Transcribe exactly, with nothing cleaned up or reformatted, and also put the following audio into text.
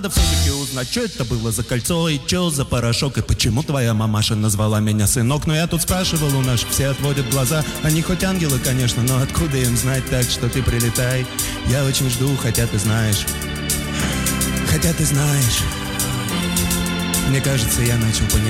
Надо все-таки узнать, что это было за кольцо и что за порошок, и почему твоя мамаша назвала меня сынок. Но я тут спрашивал у наших, все отводят глаза. Они хоть ангелы, конечно, но откуда им знать, так что ты прилетай. Я очень жду, хотя ты знаешь, хотя ты знаешь. Мне кажется, я начал понимать.